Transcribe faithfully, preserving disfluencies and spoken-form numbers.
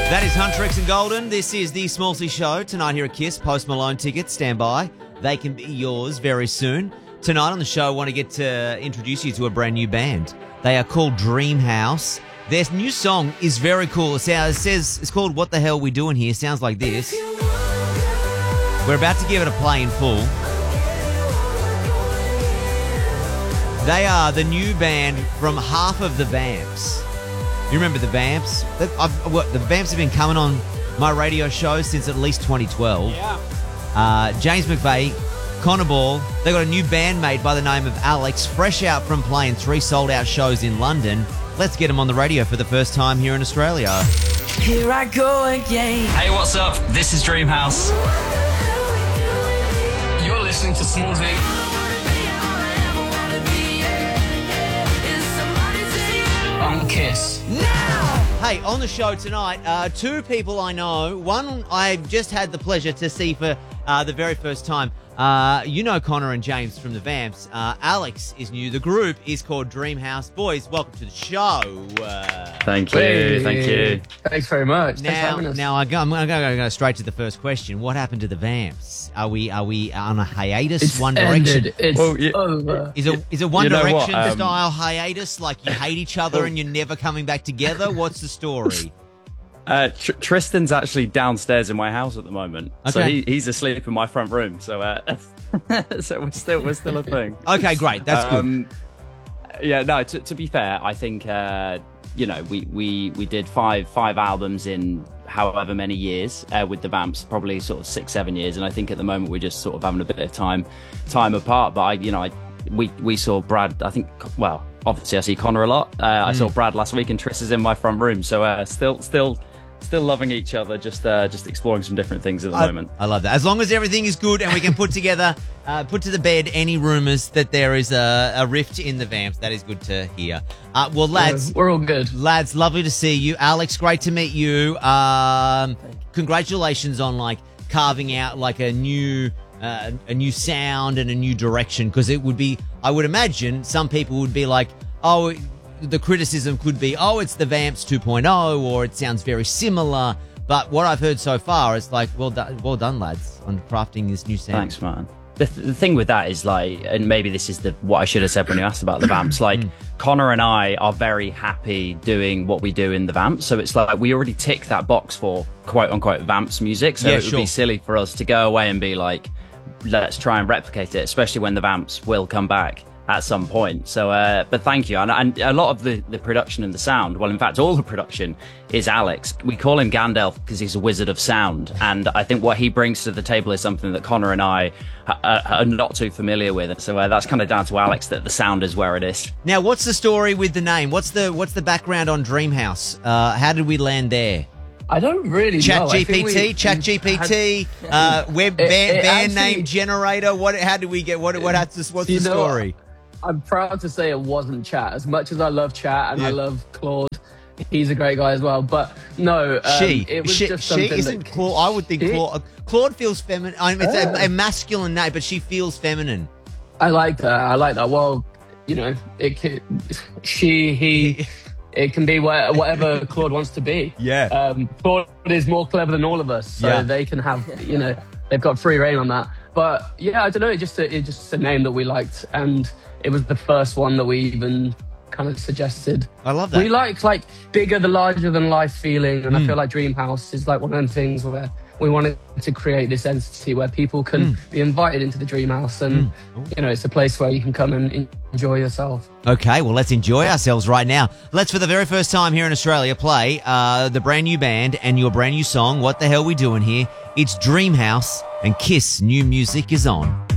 That is Huntrix and Golden. This is the Smallsy Show. Tonight here at KISS, Post Malone tickets, stand by. They can be yours very soon. Tonight on the show, I want to get to introduce you to a brand new band. They are called Dreamhouse. Their new song is very cool. It says, it's called What the Hell We Doing Here. Sounds like this. We're about to give it a play in full. They are the new band from half of the Vamps. You remember the Vamps? I've, what, the Vamps have been coming on my radio show since at least twenty twelve. Yeah. Uh, James McVeigh, Connor Ball. They got a new bandmate by the name of Alex, fresh out from playing three sold-out shows in London. Let's get him on the radio for the first time here in Australia. Here I go again. Hey, what's up? This is Dreamhouse. You're listening to Smallsy. On KISS. Hey, on the show tonight, uh, two people I know. One I've just had the pleasure to see for uh, the very first time. Uh, you know Connor and James from the Vamps. Uh, Alex is new. The group is called Dreamhouse. Boys, welcome to the show. Uh, Thank you, Hey. thank you. Thanks very much. Thanks for now, having us. now I go, I'm going to go straight to the first question. What happened to the Vamps? Are we are we on a hiatus? it's One ended. Direction? It's Well, you- over. Is it is it One You know what, Direction um, style hiatus? Like you hate each other and you're never coming back together? What's the story? Uh, Tr- Tristan's actually downstairs in my house at the moment, so Okay. he, he's asleep in my front room. So, uh, so we're still we're still a thing. Okay, great. That's good. Um, yeah, no. To, to be fair, I think uh, you know we, we we did five five albums in however many years uh, with the Vamps, probably sort of six seven years, and I think at the moment we're just sort of having a bit of time time apart. But I, you know, I we we saw Brad. I think well, obviously I see Connor a lot. Uh, I saw Brad last week, and Tris is in my front room. So uh, still still. Still loving each other, just uh, just exploring some different things at the I, moment. I love that. As long as everything is good and we can put together, uh, put to the bed any rumours that there is a, a rift in the Vamps, that is good to hear. Uh, well, lads, We're all good. lads, lovely to see you. Alex, great to meet you. Um, congratulations on like carving out like a new uh, a new sound and a new direction, because it would be, I would imagine, some people would be like, oh, the criticism could be, oh, it's the Vamps two point oh, or it sounds very similar. But what I've heard so far is like, well done, well done, lads, on crafting this new sound. Thanks, man. The, th- the thing with that is like, and maybe this is the what I should have said when you asked about the Vamps. Like, Connor and I are very happy doing what we do in the Vamps, so it's like we already tick that box for quote unquote Vamps music. So Yeah, it would sure. be silly for us to go away and be like, let's try and replicate it, especially when the Vamps will come back at some point. So, uh, but thank you. And, and a lot of the, the production and the sound, well, in fact, all the production is Alex. We call him Gandalf because he's a wizard of sound. And I think what he brings to the table is something that Connor and I are, are not too familiar with. So uh, that's kind of down to Alex that the sound is where it is. Now, what's the story with the name? What's the what's the background on Dreamhouse? Uh, how did we land there? I don't really Chat know. I think G P T, we- Chat we G P T, uh, web It- band, it band actually- name generator. What? How did we get? What? What? What's, what's the You know, story? I'm proud to say it wasn't Chat. As much as I love Chat and I Yeah. love Claude, he's a great guy as well. But no, um, she, it was she, just she something isn't that Claude. I would think She- Claude. Claude feels feminine. I mean, it's a, Oh. a masculine name, but she feels feminine. I like that. I like that. Well, you know, it can, she, he, it can be wha- whatever Claude wants to be. Yeah. Um, Claude is more clever than all of us, so Yeah. they can have, you know, they've got free reign on that. But yeah, I don't know. It just it just a name that we liked, and it was the first one that we even kind of suggested. I love that. We like like bigger, the larger than life feeling, and Mm. I feel like Dreamhouse is like one of them things where we wanted to create this entity where people can Mm. be invited into the Dreamhouse, and you know, it's a place where you can come and en- enjoy yourself. Okay, well, let's enjoy ourselves right now. Let's, for the very first time here in Australia, play uh, the brand new band and your brand new song, What the Hell We Doing Here? It's Dreamhouse, and KISS new music is on.